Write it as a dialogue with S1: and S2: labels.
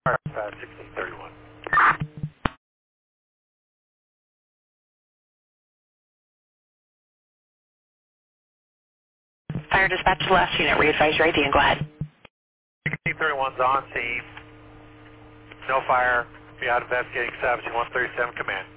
S1: 1631.
S2: Fire dispatch to the last unit. Re-advise your ID and go ahead.
S1: 1631's on scene. No fire. Be out investigating establishing 137 command.